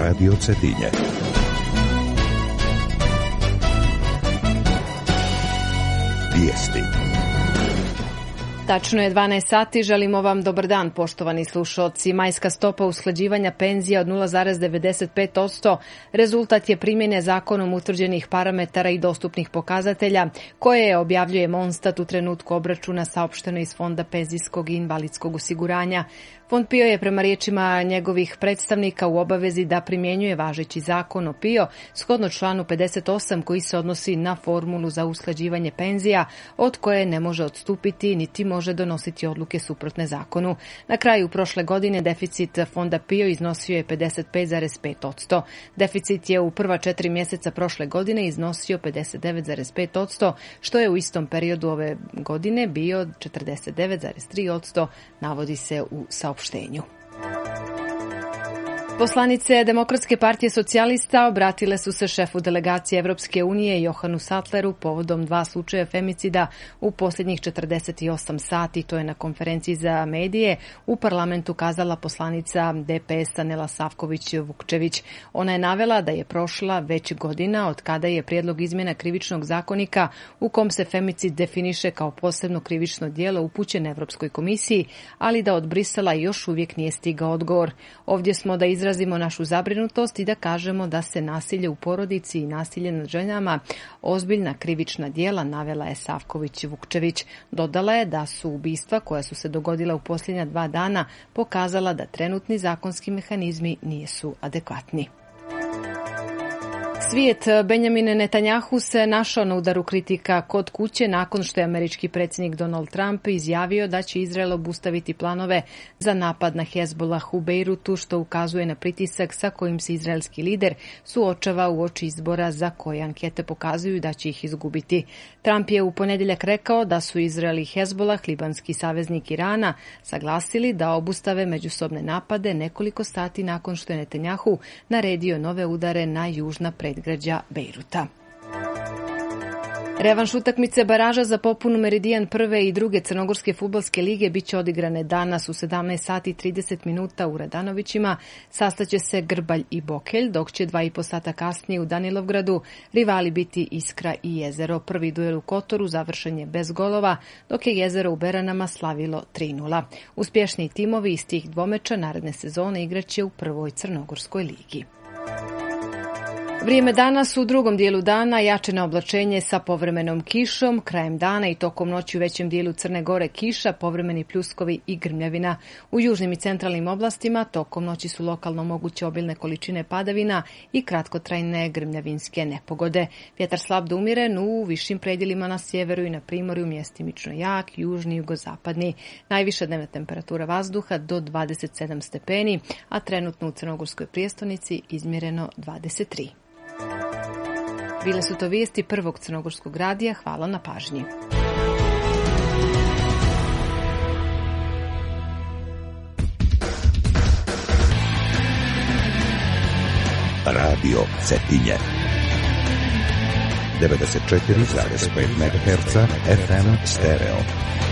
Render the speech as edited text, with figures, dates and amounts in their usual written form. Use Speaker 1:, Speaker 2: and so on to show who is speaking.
Speaker 1: Radio Cetinje. Vijesti.
Speaker 2: Tačno je 12 sati, želimo vam dobar dan, poštovani slušalci. Majska stopa usklađivanja penzija od 0,95% rezultat je primjene zakonom utvrđenih parametara i dostupnih pokazatelja koje objavljuje Monstat u trenutku obračuna saopšteno iz Fonda penzijskog i invalidskog osiguranja. Fond PIO je prema riječima njegovih predstavnika u obavezi da primjenjuje važeći zakon o PIO shodno članu 58 koji se odnosi na formulu za usklađivanje penzija od koje ne može odstupiti niti može donositi odluke suprotne zakonu. Na kraju prošle godine deficit Fonda PIO iznosio je 55,5%. Deficit je u prva 4 mjeseca prošle godine iznosio 59,5%, što je u istom periodu ove godine bio 49,3%, navodi se u saopštenju. Poslanice Demokratske partije socijalista obratile su se šefu delegacije Evropske unije Johanu Sattleru povodom 2 slučaja femicida u posljednjih 48 sati. To je na konferenciji za medije u parlamentu kazala poslanica DPS-a Nela Savković-Vukčević. Ona je navela da je prošla već godina od kada je prijedlog izmjena krivičnog zakonika u kom se femicid definiše kao posebno krivično djelo upućen Evropskoj komisiji, ali da od Brisela još uvijek nije stigao odgovor. Ovdje smo da izrazimo našu zabrinutost i da kažemo da se nasilje u porodici i nasilje nad ženama ozbiljna krivična djela, navela je Savković-Vukčević. Dodala je da su ubistva koja su se dogodila u posljednja 2 dana pokazala da trenutni zakonski mehanizmi nisu adekvatni. Svijet Benjamina Netanjahu se našao na udaru kritika kod kuće nakon što je američki predsjednik Donald Trump izjavio da će Izrael obustaviti planove za napad na Hezbollah u Bejrutu, što ukazuje na pritisak sa kojim se izraelski lider suočava uoči izbora za koje ankete pokazuju da će ih izgubiti. Trump je u ponedjeljak rekao da su Izrael i Hezbollah, libanski saveznik Irana, saglasili da obustave međusobne napade nekoliko sati nakon što je Netanjahu naredio nove udare na južna predgrađa Bejruta. Revanš utakmice baraža za popunu Meridijan prve i druge Crnogorske fudbalske lige biće odigrane danas u 17 sati 30 minuta u Radanovićima. Sastaće se Grbalj i Bokelj, dok će 2,5 sata kasnije u Danilovgradu rivali biti Iskra i Jezero. Prvi duel u Kotoru završen je bez golova, dok je Jezero u Beranama slavilo 3:0. Uspješniji timovi iz tih dvomeča naredne sezone igraće u prvoj Crnogorskoj ligi. Vrijeme danas u drugom dijelu dana jače na oblačenje sa povremenom kišom, krajem dana i tokom noći u većem dijelu Crne Gore kiša, povremeni pljuskovi i grmljavina. U južnim i centralnim oblastima tokom noći su lokalno moguće obilne količine padavina i kratkotrajne grmljavinske nepogode. Vjetar slab do umjeren u višim predjelima na sjeveru i na primorju mjestimično jak, južni i jugozapadni. Najviša dnevna temperatura vazduha do 27 stepeni, a trenutno u Crnogorskoj prijestolnici izmjereno 23. Bile su to vijesti prvog crnogorskog radija. Hvala na pažnji.
Speaker 1: Radio Cetinje 94,5 MHz FM stereo.